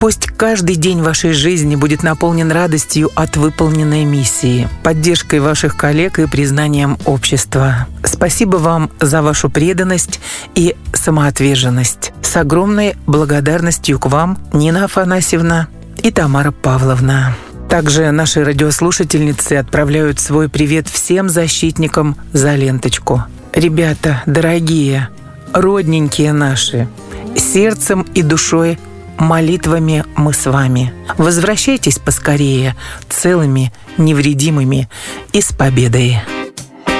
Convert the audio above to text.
Пусть каждый день вашей жизни будет наполнен радостью от выполненной миссии, поддержкой ваших коллег и признанием общества. Спасибо вам за вашу преданность и самоотверженность. С огромной благодарностью к вам, Нина Афанасьевна и Тамара Павловна. Также наши радиослушательницы отправляют свой привет всем защитникам за ленточку. Ребята, дорогие, родненькие наши, сердцем и душой, молитвами мы с вами. Возвращайтесь поскорее, целыми, невредимыми и с победой.